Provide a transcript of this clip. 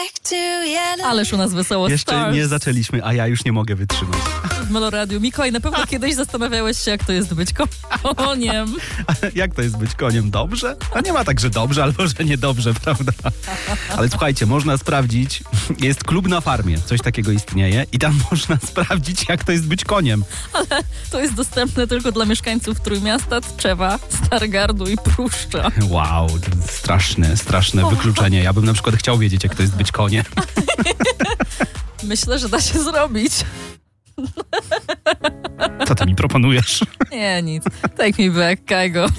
Ależ u nas wesoło. Jeszcze Stars nie zaczęliśmy, a ja już nie mogę wytrzymać. w Meloradiu. Mikołaj, na pewno kiedyś zastanawiałeś się, jak to jest być koniem. Jak to jest być koniem? Dobrze? A nie ma tak, że dobrze albo że niedobrze, prawda? Ale słuchajcie, można sprawdzić, jest klub na farmie, coś takiego istnieje i tam można sprawdzić, jak to jest być koniem. Ale to jest dostępne tylko dla mieszkańców Trójmiasta, Tczewa, Stargardu i Pruszcza. Wow, straszne wykluczenie. Ja bym na przykład chciał wiedzieć, jak to jest być koniem. Myślę, że da się zrobić. Co ty mi proponujesz? Nie, nic. Take me back, Kaigo.